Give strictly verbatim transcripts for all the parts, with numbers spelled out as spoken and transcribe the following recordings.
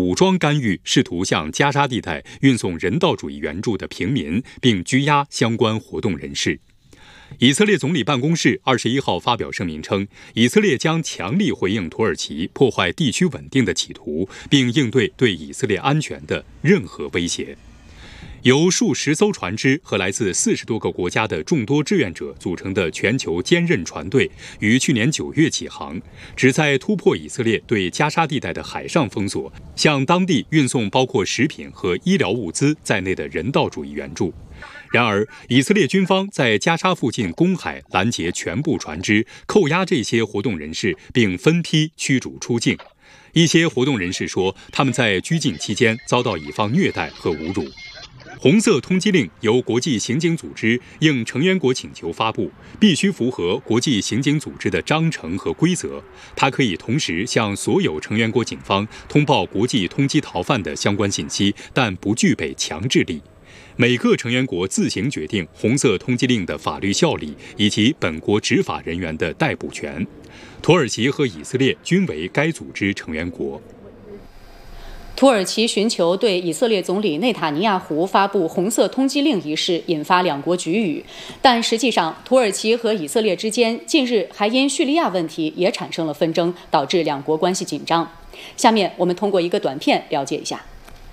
武装干预，试图向加沙地带运送人道主义援助的平民，并拘押相关活动人士。以色列总理办公室二十一号发表声明称，以色列将强力回应土耳其破坏地区稳定的企图，并应对对以色列安全的任何威胁。由数十艘船只和来自四十多个国家的众多志愿者组成的全球坚韧船队，于去年九月起航，旨在突破以色列对加沙地带的海上封锁，向当地运送包括食品和医疗物资在内的人道主义援助。然而，以色列军方在加沙附近公海拦截全部船只，扣押这些活动人士，并分批驱逐出境。一些活动人士说，他们在拘禁期间遭到以方虐待和侮辱。红色通缉令由国际刑警组织应成员国请求发布，必须符合国际刑警组织的章程和规则。它可以同时向所有成员国警方通报国际通缉逃犯的相关信息，但不具备强制力。每个成员国自行决定红色通缉令的法律效力以及本国执法人员的逮捕权。土耳其和以色列均为该组织成员国。 土耳其寻求对以色列总理内塔尼亚胡发布红色通缉令一事引发两国局域，但实际上，土耳其和以色列之间近日还因叙利亚问题也产生了纷争，导致两国关系紧张。下面我们通过一个短片了解一下。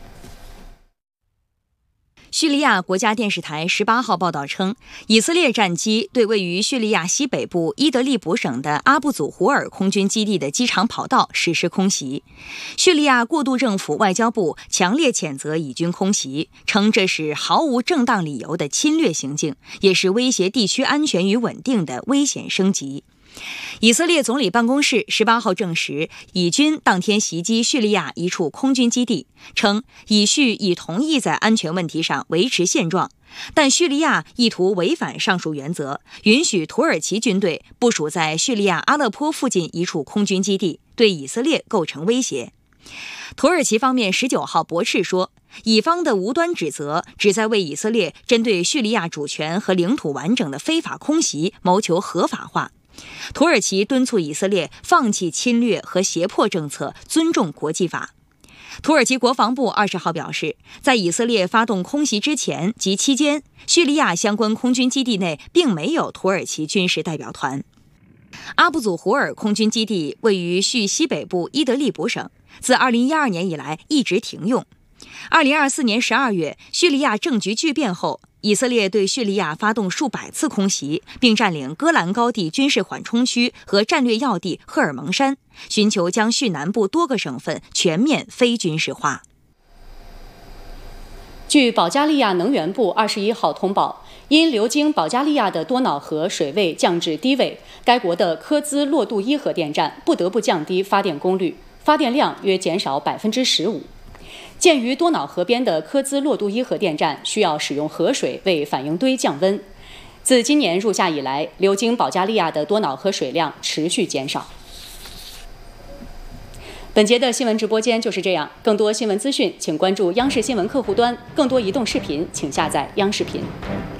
叙利亚国家电视台十八号报道称，以色列战机对位于叙利亚西北部伊德利卜省的阿布祖胡尔空军基地的机场跑道实施空袭。叙利亚过渡政府外交部强烈谴责以军空袭，称这是毫无正当理由的侵略行径，也是威胁地区安全与稳定的危险升级。以色列总理办公室十八号证实，以军当天袭击叙利亚一处空军基地，称以叙已同意在安全问题上维持现状，但叙利亚意图违反上述原则，允许土耳其军队部署在叙利亚阿勒颇附近一处空军基地，对以色列构成威胁。土耳其方面十九号驳斥说，以方的无端指责旨在为以色列针对叙利亚主权和领土完整的非法空袭谋求合法化。土耳其敦促以色列放弃侵略和胁迫政策，尊重国际法。土耳其国防部二十号表示，在以色列发动空袭之前及期间，叙利亚相关空军基地内并没有土耳其军事代表团。阿布祖胡尔空军基地位于叙西北部伊德利卜省，自二零一二年以来一直停用。二零二四年十二月，叙利亚政局巨变后，以色列对叙利亚发动数百次空袭，并占领戈兰高地军事缓冲区和战略要地赫尔蒙山，寻求将叙南部多个省份全面非军事化。 据保加利亚能源部二十一号通报，因流经保加利亚的多瑙河水位降至低位，该国的科兹洛杜伊核电站不得不降低发电功率，发电量约减少百分之十五。建于多瑙河边的科兹洛杜伊核电站需要使用河水为反应堆降温。自今年入夏以来，流经保加利亚的多瑙河水量持续减少。本节的新闻直播间就是这样，更多新闻资讯请关注央视新闻客户端，更多移动视频请下载央视频。